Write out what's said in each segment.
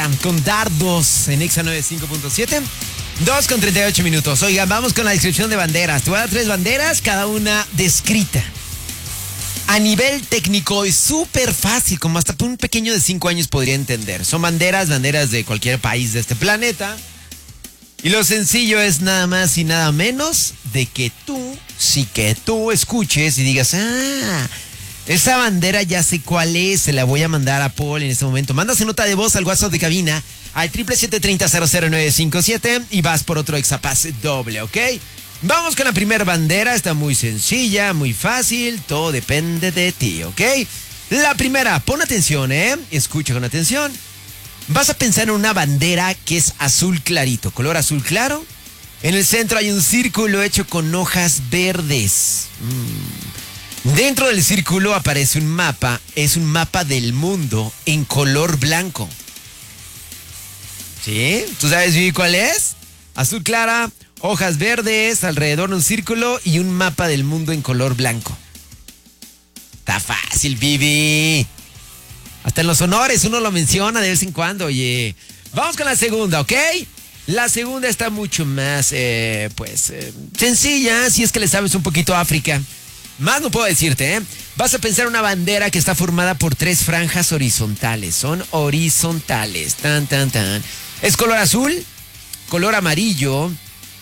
Con dardos en Exa 95.7. 2:38. Oigan, vamos con la descripción de banderas. Te voy a dar 3 banderas, cada una descrita. A nivel técnico es súper fácil, como hasta un pequeño de 5 años podría entender. Son banderas de cualquier país de este planeta. Y lo sencillo es nada más y nada menos de que tú escuches y digas, esa bandera ya sé cuál es, se la voy a mandar a Paul en este momento. Mándase nota de voz al WhatsApp de cabina al 777-30-00957 y vas por otro exapase doble, ¿ok? Vamos con la primera bandera, está muy sencilla, muy fácil, todo depende de ti, ¿ok? La primera, pon atención, escucha con atención. Vas a pensar en una bandera que es azul clarito, color azul claro. En el centro hay un círculo hecho con hojas verdes. Dentro del círculo aparece un mapa, es un mapa del mundo en color blanco. ¿Sí? ¿Tú sabes, Vivi, cuál es? Azul clara, hojas verdes, alrededor de un círculo y un mapa del mundo en color blanco. Está fácil, Vivi. Hasta en los honores uno lo menciona de vez en cuando, oye. Vamos con la segunda, ¿ok? La segunda está mucho más, sencilla, si es que le sabes un poquito a África. Más no puedo decirte, ¿eh? Vas a pensar una bandera que está formada por 3 franjas horizontales. Son horizontales. Tan, tan, tan. Es color azul, color amarillo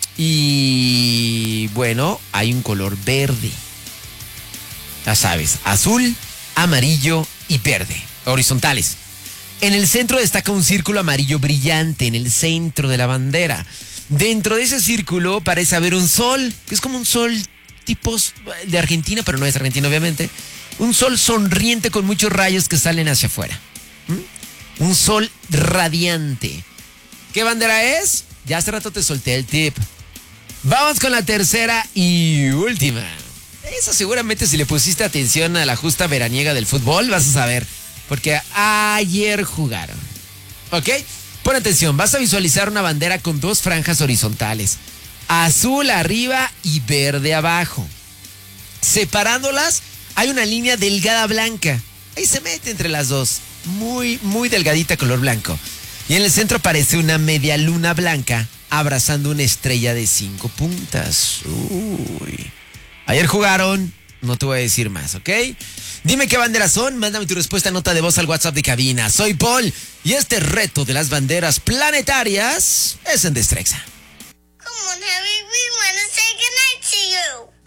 y, bueno, hay un color verde. Ya sabes, azul, amarillo y verde. Horizontales. En el centro destaca un círculo amarillo brillante en el centro de la bandera. Dentro de ese círculo parece haber un sol, que es como un sol tipos de Argentina, pero no es Argentina, obviamente. Un sol sonriente con muchos rayos que salen hacia afuera. Un sol radiante. ¿Qué bandera es? Ya hace rato te solté el tip. Vamos con la tercera y última. Esa seguramente si le pusiste atención a la justa veraniega del fútbol vas a saber. Porque ayer jugaron. ¿Ok? Pon atención, vas a visualizar una bandera con 2 franjas horizontales. Azul arriba y verde abajo. Separándolas hay una línea delgada blanca. Ahí se mete entre las dos. Muy, muy delgadita color blanco. Y en el centro aparece una media luna blanca abrazando una estrella de 5 puntas. Uy. Ayer jugaron, no te voy a decir más, ¿ok? Dime qué banderas son, mándame tu respuesta en nota de voz al WhatsApp de cabina. Soy Paul y este reto de las banderas planetarias es en Destrexa. Come on, Harry, we want to say goodnight to you.